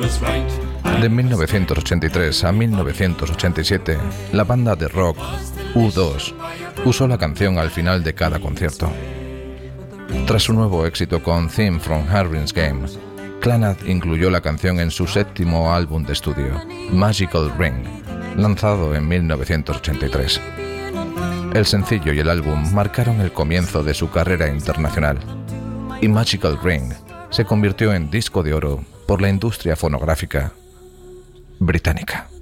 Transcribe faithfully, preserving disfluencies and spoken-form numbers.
De mil novecientos ochenta y tres a mil novecientos ochenta y siete, la banda de rock U dos usó la canción al final de cada concierto. Tras su nuevo éxito con Theme from Harvin's Game, Clannad incluyó la canción en su séptimo álbum de estudio, Magical Ring, lanzado en mil novecientos ochenta y tres. El sencillo y el álbum marcaron el comienzo de su carrera internacional, y Magical Ring se convirtió en disco de oro por la industria fonográfica británica.